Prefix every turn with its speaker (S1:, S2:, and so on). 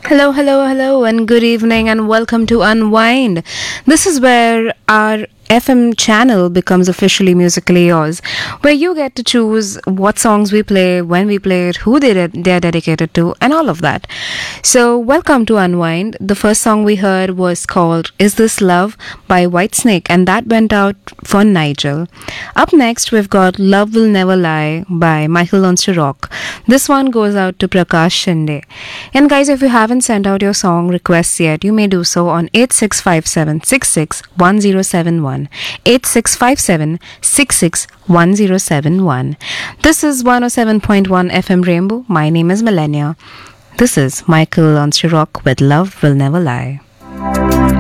S1: Hello, hello, hello, and good evening, and welcome to Unwind. This is where our FM channel becomes officially musically yours, where you get to choose what songs we play, when we play it, who they're dedicated to, and all of that. So, welcome to Unwind. The first song we heard was called Is This Love by Whitesnake, and that went out for Nigel. Up next, we've got Love Will Never Lie by Michael Learns to Rock. This one goes out to Prakash Shinde. And guys, if you haven't sent out your song requests yet, you may do so on 8657661071. 8657661071. This is 107.1 FM Rainbow. My name is Millennia. This is Michael Learns to Rock with Love Will Never Lie.